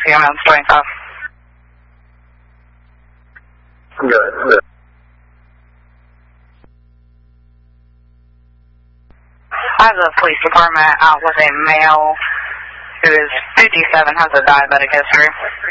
CMS 25. Good. I have the police department out with a male who is 57, has a diabetic history.